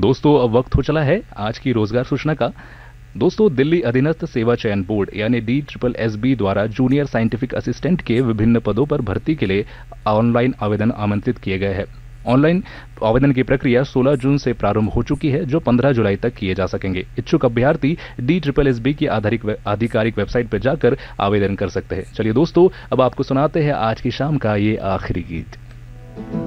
दोस्तों अब वक्त हो चला है आज की रोजगार सूचना का। दोस्तों दिल्ली अधीनस्थ सेवा चयन बोर्ड यानी DSSB द्वारा जूनियर साइंटिफिक असिस्टेंट के विभिन्न पदों पर भर्ती के लिए ऑनलाइन आवेदन आमंत्रित किए गए हैं। ऑनलाइन आवेदन की प्रक्रिया 16 जून से प्रारंभ हो चुकी है, जो 15 जुलाई तक किए जा सकेंगे। इच्छुक अभ्यर्थी DSSB की आधिकारिक वेबसाइट पर जाकर आवेदन कर सकते हैं। चलिए दोस्तों अब आपको सुनाते हैं आज की शाम का ये आखिरी गीत।